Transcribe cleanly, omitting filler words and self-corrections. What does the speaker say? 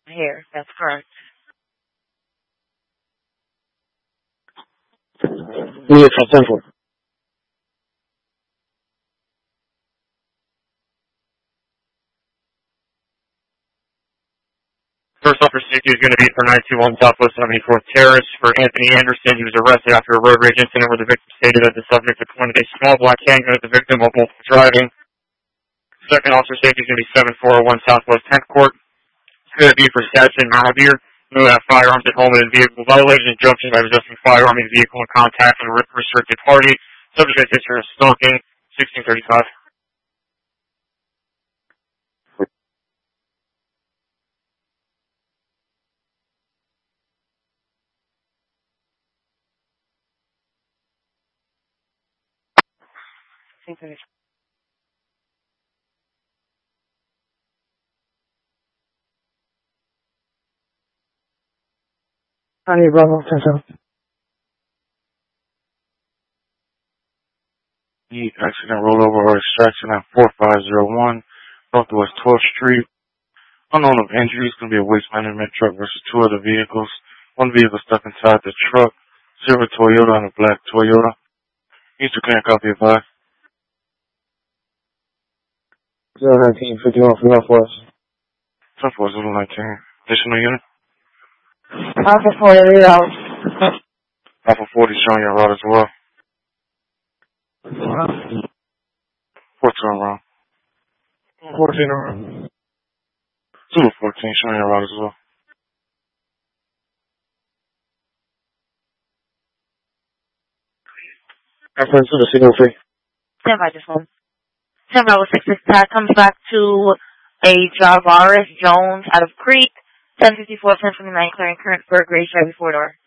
Here, that's correct. Yes, I'm thankful. First officer safety is going to be for 921 Southwest 74th Terrace for Anthony Anderson. He was arrested after a road rage incident where the victim stated that the subject had pointed a small black handgun at the victim while both were driving. Second officer safety is going to be 7401 Southwest 10th Court. It's going to be for Sadson Mahavir, who had firearms at home in vehicle violation, injunction by possessing firearm in vehicle in contact with a restricted party. Subject has history of stalking, 1635. Honey, Bravo, 10-7. Need accident rollover or extraction at 4501 Northwest 12th Street. Unknown of injuries, going to be a waste management truck versus two other vehicles. One vehicle stuck inside the truck, silver Toyota and a black Toyota. Needs to clear copy of 5. 019, 51 for Northwest. 10-4, Zulu 19. Additional unit. Alpha 40 out. Alpha 40 showing your route as well. 14 around. 14 around. Zulu 14 showing your route as well. Reference to the signal free. Stand by just one. 10 Bravo 6, this attack comes back to a Javaris Jones out of Creek, 1054, 1029, clearing current for a gray Chevy 4-door.